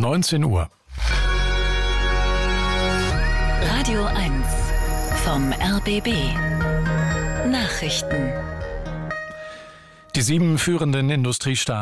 19 Uhr. Radio 1 vom RBB. Nachrichten. Die 7 führenden Industriestaaten